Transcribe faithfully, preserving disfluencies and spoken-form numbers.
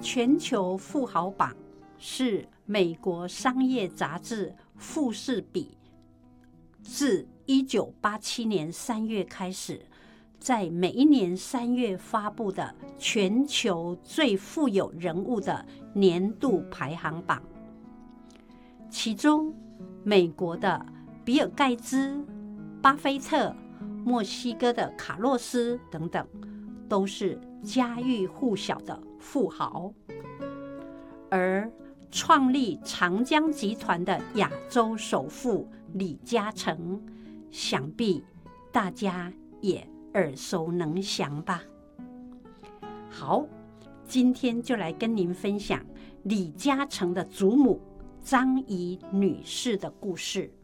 全球富豪榜是美国商业杂志富士比自一九八七年三月开始，在每一年三月发布的全球最富有人物的年度排行榜。其中，美国的比尔盖茨、巴菲特、墨西哥的卡洛斯等等，都是家喻户晓的富豪。而创立长江集团的亚洲首富李嘉诚，想必大家也耳熟能详吧。好，今天就来跟您分享李嘉诚的祖母张仪女士的故事。